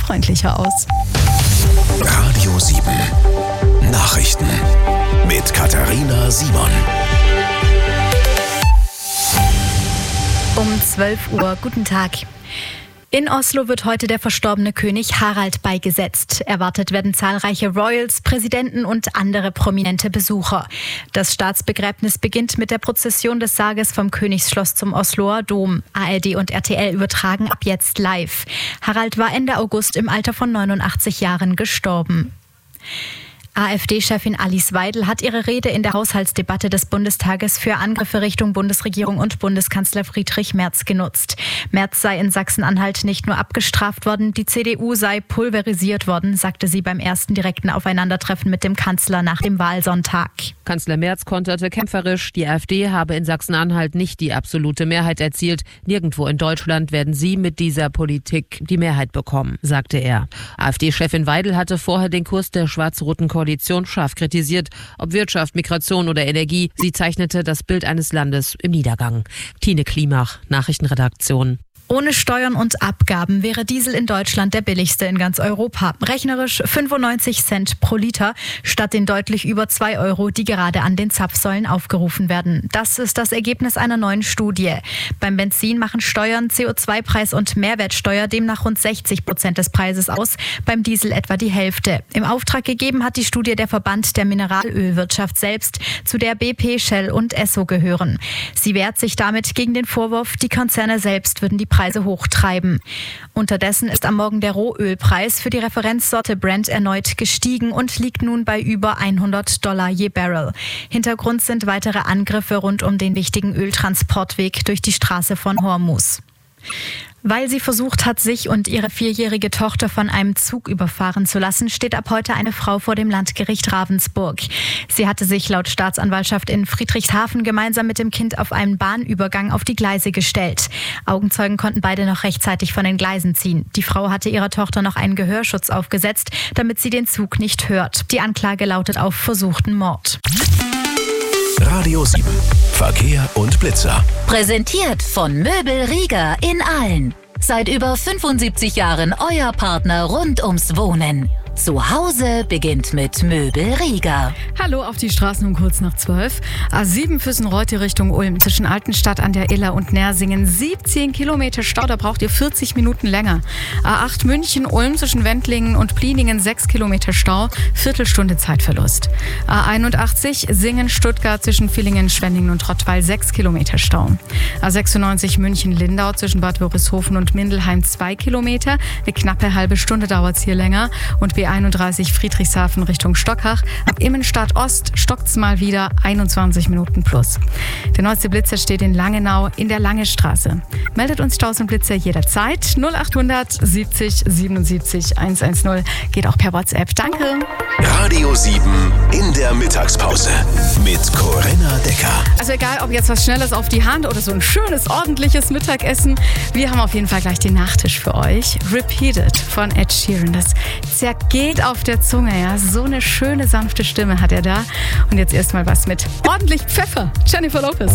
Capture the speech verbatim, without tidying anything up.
freundlicher aus. Radio sieben Nachrichten mit Katharina Simon. Um zwölf Uhr, guten Tag. In Oslo wird heute der verstorbene König Harald beigesetzt. Erwartet werden zahlreiche Royals, Präsidenten und andere prominente Besucher. Das Staatsbegräbnis beginnt mit der Prozession des Sarges vom Königsschloss zum Osloer Dom. A R D und R T L übertragen ab jetzt live. Harald war Ende August im Alter von neunundachtzig Jahren gestorben. AfD-Chefin Alice Weidel hat ihre Rede in der Haushaltsdebatte des Bundestages für Angriffe Richtung Bundesregierung und Bundeskanzler Friedrich Merz genutzt. Merz sei in Sachsen-Anhalt nicht nur abgestraft worden, die C D U sei pulverisiert worden, sagte sie beim ersten direkten Aufeinandertreffen mit dem Kanzler nach dem Wahlsonntag. Kanzler Merz konterte kämpferisch, die AfD habe in Sachsen-Anhalt nicht die absolute Mehrheit erzielt. Nirgendwo in Deutschland werden sie mit dieser Politik die Mehrheit bekommen, sagte er. AfD-Chefin Weidel hatte vorher den Kurs der schwarz-roten Koalition scharf kritisiert, ob Wirtschaft, Migration oder Energie. Sie zeichnete das Bild eines Landes im Niedergang. Tine Klimach, Nachrichtenredaktion. Ohne Steuern und Abgaben wäre Diesel in Deutschland der billigste in ganz Europa. Rechnerisch fünfundneunzig Cent pro Liter statt den deutlich über zwei Euro, die gerade an den Zapfsäulen aufgerufen werden. Das ist das Ergebnis einer neuen Studie. Beim Benzin machen Steuern, C O zwei Preis und Mehrwertsteuer demnach rund sechzig Prozent des Preises aus, beim Diesel etwa die Hälfte. Im Auftrag gegeben hat die Studie der Verband der Mineralölwirtschaft selbst, zu der B P, Shell und Esso gehören. Sie wehrt sich damit gegen den Vorwurf, die Konzerne selbst würden die Preise hochtreiben. Unterdessen ist am Morgen der Rohölpreis für die Referenzsorte Brent erneut gestiegen und liegt nun bei über hundert Dollar je Barrel. Hintergrund sind weitere Angriffe rund um den wichtigen Öltransportweg durch die Straße von Hormuz. Weil sie versucht hat, sich und ihre vierjährige Tochter von einem Zug überfahren zu lassen, steht ab heute eine Frau vor dem Landgericht Ravensburg. Sie hatte sich laut Staatsanwaltschaft in Friedrichshafen gemeinsam mit dem Kind auf einen Bahnübergang auf die Gleise gestellt. Augenzeugen konnten beide noch rechtzeitig von den Gleisen ziehen. Die Frau hatte ihrer Tochter noch einen Gehörschutz aufgesetzt, damit sie den Zug nicht hört. Die Anklage lautet auf versuchten Mord. Radio sieben Verkehr und Blitzer. Präsentiert von Möbel Rieger in Aalen. Seit über fünfundsiebzig Jahren euer Partner rund ums Wohnen. Zu Hause beginnt mit Möbel Rieger. Hallo auf die Straßen um kurz nach zwölf. A sieben Füssen-Reute Richtung Ulm zwischen Altenstadt an der Iller und Nersingen. siebzehn Kilometer Stau, da braucht ihr vierzig Minuten länger. A acht München-Ulm zwischen Wendlingen und Pliningen sechs Kilometer Stau, Viertelstunde Zeitverlust. A einundachtzig Singen-Stuttgart zwischen Villingen, Schwenningen und Rottweil sechs Kilometer Stau. A sechsundneunzig München-Lindau zwischen Bad Wörishofen und Mindelheim zwei Kilometer. Eine knappe halbe Stunde dauert es hier länger. Und B einunddreißig Friedrichshafen Richtung Stockhach. Ab Immenstadt Ost stockt's mal wieder einundzwanzig Minuten plus. Der neueste Blitzer steht in Langenau in der Langestraße. Meldet uns Staus und Blitzer jederzeit. null achthundert siebzig siebenundsiebzig hundertzehn. Geht auch per WhatsApp. Danke. Radio sieben in der Mittagspause mit Corinna Decker. Also egal, ob jetzt was Schnelles auf die Hand oder so ein schönes, ordentliches Mittagessen. Wir haben auf jeden Fall gleich den Nachtisch für euch. Repeated von Ed Sheeran. Das zergeht auf der Zunge, ja. So eine schöne, sanfte Stimme hat er da. Und jetzt erstmal was mit ordentlich Pfeffer. Jennifer Lopez.